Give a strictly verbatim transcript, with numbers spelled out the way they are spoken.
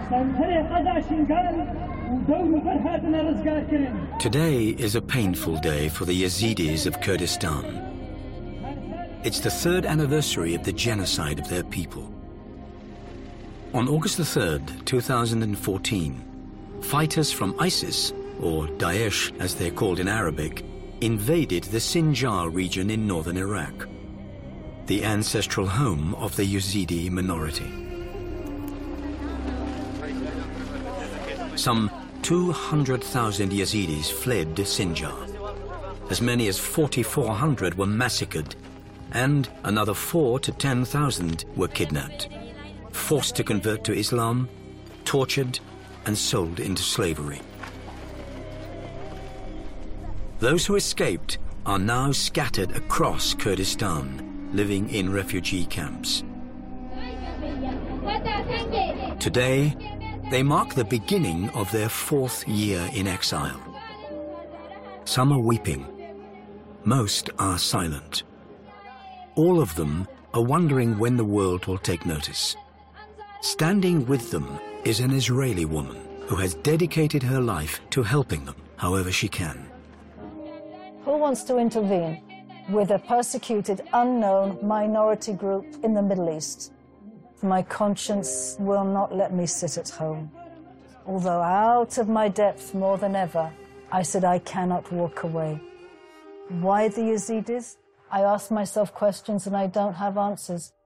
Today is a painful day for the Yazidis of Kurdistan. It's the third anniversary of the genocide of their people. On August the third, two thousand fourteen, fighters from ISIS, or Daesh as they're called in Arabic, invaded the Sinjar region in northern Iraq, the ancestral home of the Yazidi minority. Some two hundred thousand Yazidis fled Sinjar. As many as forty-four hundred were massacred, and another four to ten thousand were kidnapped, forced to convert to Islam, tortured, and sold into slavery. Those who escaped are now scattered across Kurdistan, living in refugee camps. Today, they mark the beginning of their fourth year in exile. Some are weeping. Most are silent. All of them are wondering when the world will take notice. Standing with them is an Israeli woman who has dedicated her life to helping them however she can. Who wants to intervene with a persecuted, unknown minority group in the Middle East? My conscience will not let me sit at home. Although out of my depth more than ever, I said I cannot walk away. Why the Yazidis? I ask myself questions and I don't have answers.